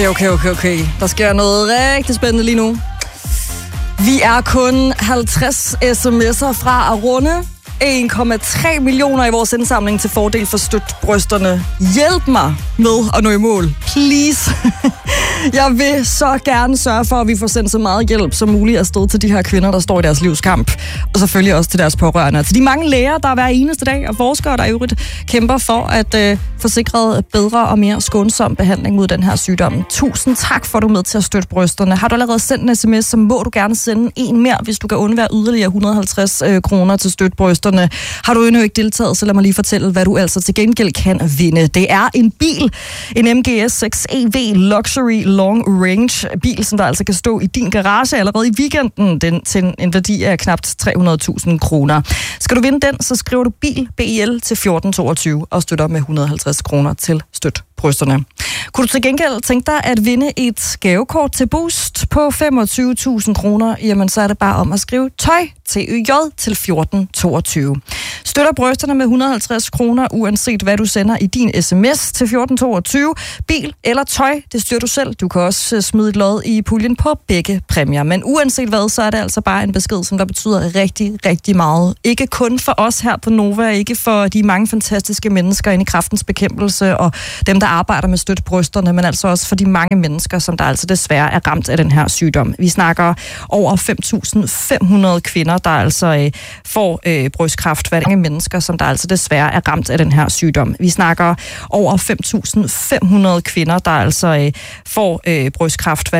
Okay. Der sker noget rigtig spændende lige nu. Vi er kun 50 sms'er fra at runde 1,3 millioner i vores indsamling til fordel for Støt Brysterne. Hjælp mig med at nå i mål. Please. Jeg vil så gerne sørge for, at vi får sendt så meget hjælp som muligt afsted til de her kvinder, der står i deres livs kamp. Og selvfølgelig også til deres pårørende. Og til de mange læger, der hver eneste dag, og forskere, der i øvrigt kæmper for at få sikret bedre og mere skånsom behandling mod den her sygdom. Tusind tak for, at du er med til at støtte brysterne. Har du allerede sendt en sms, så må du gerne sende en mere, hvis du kan undvære yderligere 150 kroner til Støt Brysterne. Har du endnu ikke deltaget, så lad mig lige fortælle, hvad du altså til gengæld kan vinde. Det er en bil, en MG S6 EV Luxury Long Range bil, som der altså kan stå i din garage allerede i weekenden, den til en værdi af knapt 300.000 kroner. Skal du vinde den, så skriver du bil BIL til 1422 og støtter med 150 kroner til Støt Brysterne. Kunne du til gengæld tænke dig at vinde et gavekort til Boost på 25.000 kroner, jamen så er det bare om at skrive tøj til TYJ til 1422. Støtter brysterne med 150 kroner, uanset hvad du sender i din sms til 1422. Bil eller tøj, det styrer du selv. Du kan også smide et lod i puljen på begge præmier. Men uanset hvad, så er det altså bare en besked, som der betyder rigtig, rigtig meget. Ikke kun for os her på Nova, ikke for de mange fantastiske mennesker inde i Kræftens Bekæmpelse og dem, der arbejder med Støt Brysterne, men altså også for de mange mennesker, som der altså desværre er ramt af den her sygdom. Vi snakker over 5.500 kvinder, der altså får brystkræft. Mange mennesker, som der altså desværre er ramt af den her sygdom. Vi snakker over 5.500 kvinder, der altså får brystkræft.